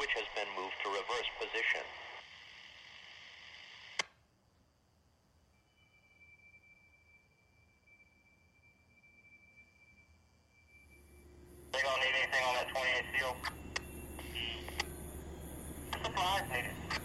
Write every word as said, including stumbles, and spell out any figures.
switch has been moved to reverse position. They don't need anything on that twenty-eight seal. Supplies needed.